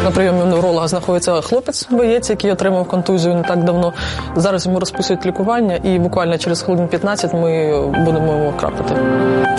На прийомі у невролога знаходиться хлопець, боєць, який отримав контузію не так давно. Зараз йому розписують лікування і буквально через хвилин 15 ми будемо його крапати.